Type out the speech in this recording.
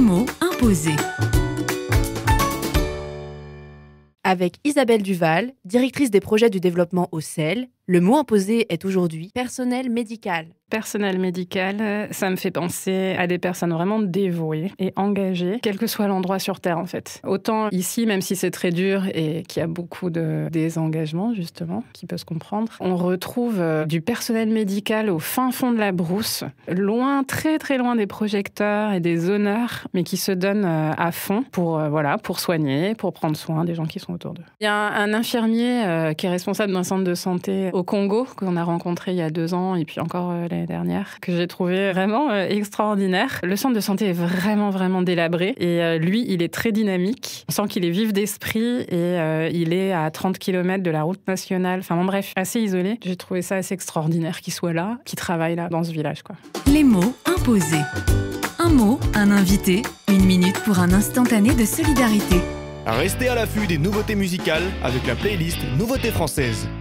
mots imposés. Avec Isabelle Duval, directrice des projets du développement au CEL, le mot imposé est aujourd'hui personnel médical. Personnel médical, ça me fait penser à des personnes vraiment dévouées et engagées, quel que soit l'endroit sur Terre en fait. Autant ici, même si c'est très dur et qu'il y a beaucoup de désengagement justement, qui peut se comprendre, on retrouve du personnel médical au fin fond de la brousse, loin, très très loin des projecteurs et des honneurs, mais qui se donnent à fond pour soigner, pour prendre soin des gens qui sont autour d'eux. Il y a un infirmier qui est responsable d'un centre de santé au Congo, qu'on a rencontré il y a 2 ans et puis encore l'année dernière, que j'ai trouvé vraiment extraordinaire. Le centre de santé est vraiment, vraiment délabré et lui, il est très dynamique. On sent qu'il est vif d'esprit et il est à 30 km de la route nationale. Enfin bon, bref, assez isolé. J'ai trouvé ça assez extraordinaire qu'il soit là, qu'il travaille là, dans ce village, quoi. Les mots imposés. Un mot, un invité, 1 minute pour un instantané de solidarité. Restez à l'affût des nouveautés musicales avec la playlist Nouveautés françaises.